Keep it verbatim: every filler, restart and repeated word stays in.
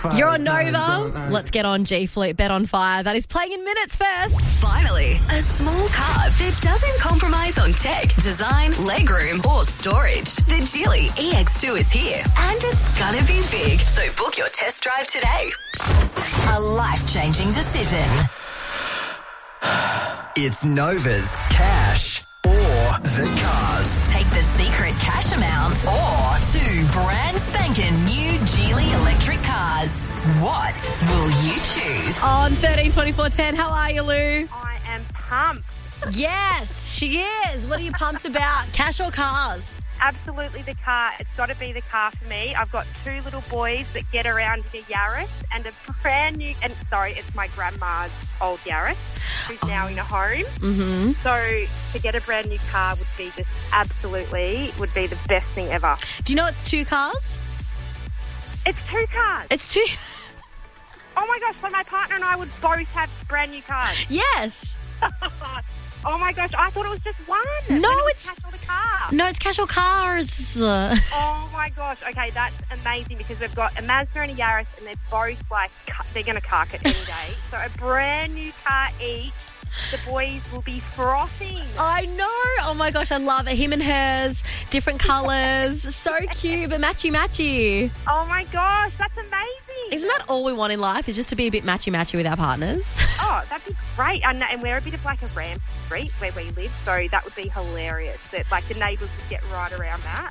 You're on Nova. Let's get on G Fleet Bet on Fire. That is playing in minutes first. Finally, a small car that doesn't compromise on tech, design, legroom, or storage. The Geely E X two is here, and it's gonna be big. So book your test drive today. A life-changing decision. It's Nova's Cash or the Cars. Take the secret cash amount or two brand spanking new Geely electric cars. What will you choose? On thirteen twenty-four ten, how are you, Lou? I am pumped. Yes, she is. What are you pumped about? Cash or cars? Absolutely the car. It's got to be the car for me. I've got two little boys that get around in a Yaris and a brand new, and sorry, it's my grandma's old Yaris, who's now in a home. Mm-hmm. So to get a brand new car would be just absolutely, would be the best thing ever. Do you know it's two cars? It's two cars. It's two. Oh my gosh, so my partner and I would both have brand new cars. Yes. Oh my gosh, I thought it was just one. No, Then it was it's- cash or the car. No, it's cash or cars. Oh my gosh. Okay, that's amazing because we've got a Mazda and a Yaris and they're both like, cu- they're going to cark it any day. So a brand new car each. The boys will be frothing. I know. Oh my gosh, I love it. Him and hers, different colours. So cute, but matchy matchy. Oh my gosh, that's amazing. Isn't that all we want in life? Is just to be a bit matchy matchy with our partners? Oh, that'd be great. And, and we're a bit of like a Ramsey Street where we live, so that would be hilarious. That like the neighbours would get right around that.